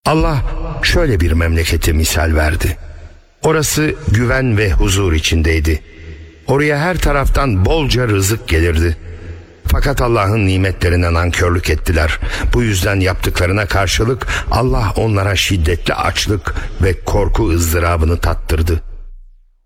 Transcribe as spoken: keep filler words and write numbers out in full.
Allah şöyle bir memleketi misal verdi. Orası güven ve huzur içindeydi. Oraya her taraftan bolca rızık gelirdi. Fakat Allah'ın nimetlerine nankörlük ettiler. Bu yüzden yaptıklarına karşılık Allah onlara şiddetli açlık ve korku ızdırabını tattırdı.